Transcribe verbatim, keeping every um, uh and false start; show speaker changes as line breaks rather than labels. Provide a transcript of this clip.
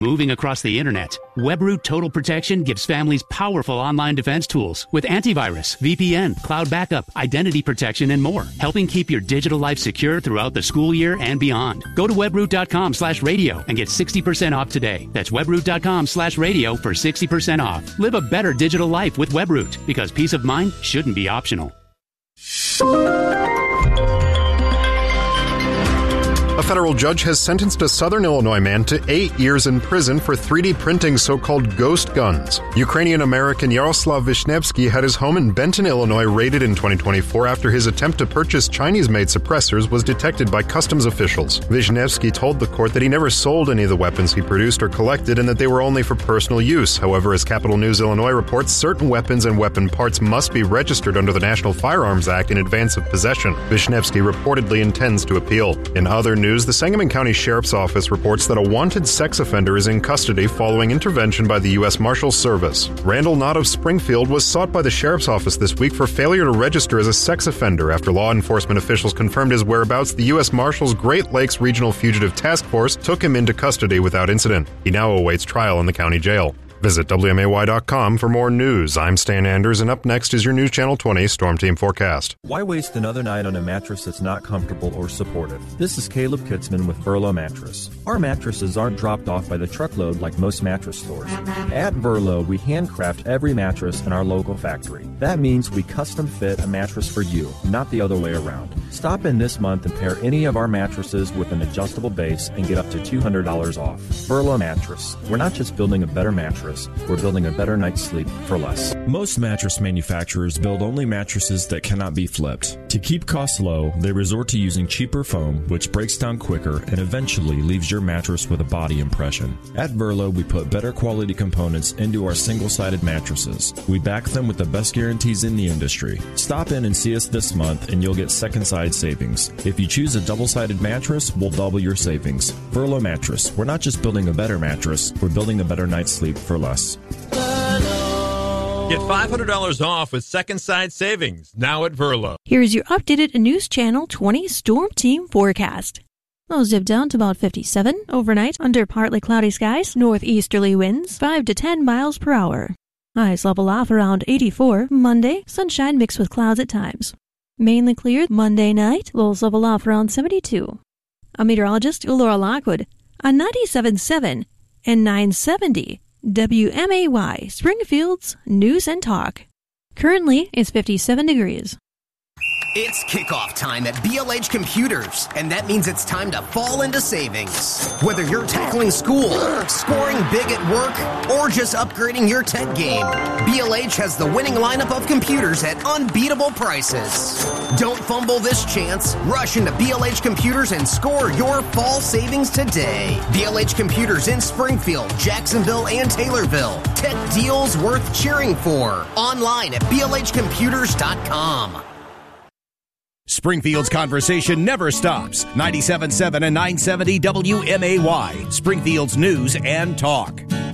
moving across the internet. WebRoot Total Protection gives families powerful online defense tools with antivirus, V P N, cloud backup, identity protection, and more, helping keep your digital life secure throughout the school year and beyond. Go to webroot.com slash radio and get sixty percent off today. That's webroot.com slash radio for sixty percent off. Live a better digital life with WebRoot, because peace of mind shouldn't be optional.
A federal judge has sentenced a Southern Illinois man to eight years in prison for three D printing so-called ghost guns. Ukrainian-American Yaroslav Vishnevsky had his home in Benton, Illinois raided in twenty twenty-four after his attempt to purchase Chinese-made suppressors was detected by customs officials. Vishnevsky told the court that he never sold any of the weapons he produced or collected and that they were only for personal use. However, as Capital News Illinois reports, certain weapons and weapon parts must be registered under the National Firearms Act in advance of possession. Vishnevsky reportedly intends to appeal. In other news, the Sangamon County Sheriff's Office reports that a wanted sex offender is in custody following intervention by the U S Marshals Service. Randall Knott of Springfield was sought by the Sheriff's Office this week for failure to register as a sex offender. After law enforcement officials confirmed his whereabouts, the U S Marshals Great Lakes Regional Fugitive Task Force took him into custody without incident. He now awaits trial in the county jail. Visit W M A Y dot com for more news. I'm Stan Anders, and up next is your News Channel twenty Storm Team Forecast.
Why waste another night on a mattress that's not comfortable or supportive? This is Caleb Kitzman with Verlo Mattress. Our mattresses aren't dropped off by the truckload like most mattress stores. At Verlo, we handcraft every mattress in our local factory. That means we custom fit a mattress for you, not the other way around. Stop in this month and pair any of our mattresses with an adjustable base and get up to two hundred dollars off. Verlo Mattress. We're not just building a better mattress, we're building a better night's sleep for less.
Most mattress manufacturers build only mattresses that cannot be flipped. To keep costs low, they resort to using cheaper foam, which breaks down quicker and eventually leaves your mattress with a body impression. At Verlo, we put better quality components into our single-sided mattresses. We back them with the best guarantees in the industry. Stop in and see us this month and you'll get second side savings. If you choose a double-sided mattress, we'll double your savings. Verlo Mattress. We're not just building a better mattress, we're building a better night's sleep for less.
Get five hundred dollars off with second side savings now at Verlo.
Here's your updated News Channel twenty Storm Team forecast. Lows dip down to about fifty-seven overnight under partly cloudy skies, northeasterly winds five to ten miles per hour. Highs level off around eighty-four Monday, sunshine mixed with clouds at times. Mainly clear Monday night, lows level off around seventy-two. A meteorologist, Laura Lockwood, on ninety-seven point seven and nine seventy W M A Y, Springfield's News and Talk. Currently, it's fifty-seven degrees.
It's kickoff time at B L H Computers, and that means it's time to fall into savings. Whether you're tackling school, scoring big at work, or just upgrading your tech game, B L H has the winning lineup of computers at unbeatable prices. Don't fumble this chance. Rush into B L H Computers and score your fall savings today. B L H Computers in Springfield, Jacksonville, and Taylorville. Tech deals worth cheering for. Online at B L H computers dot com.
Springfield's conversation never stops. ninety-seven point seven and nine seventy W M A Y, Springfield's News and Talk.